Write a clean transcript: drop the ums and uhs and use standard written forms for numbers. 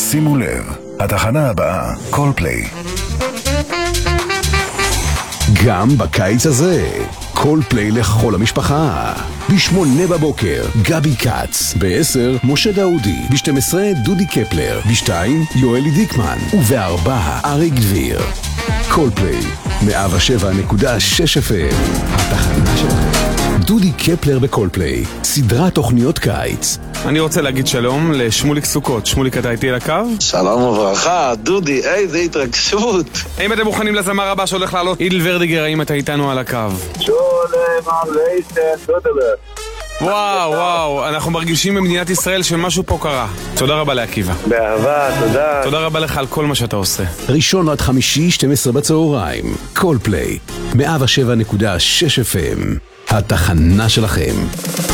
שימו לב, התחנה הבאה, קולפליי. גם בקיץ הזה, קולפליי לכל המשפחה. ב8 בבוקר, גבי קץ. ב10, משה דאודי. ב12, דודי קפלר. ב2, יואלי דיקמן. וב4, אריק דביר. קולפליי, 107.6 FM. התחנה שלכם. דודי קפלר בקולפליי, סדרת תוכניות קיץ. אני רוצה להגיד שלום לשמוליק סוכות. שמוליק, אתה איתי על הקו? שלום וברכה, דודי, איזה התרגשות. האם אתם מוכנים לזמר הבא שהולך לעלות? אידל ורדיגר, האם אתה איתנו על הקו? שולם ארלייסן, דודלר. וואו, אנחנו מרגישים במדינת ישראל שמשהו פה קרה. תודה רבה לעקיבא. באהבה, תודה. תודה רבה לך על כל מה שאתה עושה. ראשון עד חמישי, 12 בצהריים. קולפליי, 107.6 FM. התחנה שלכם.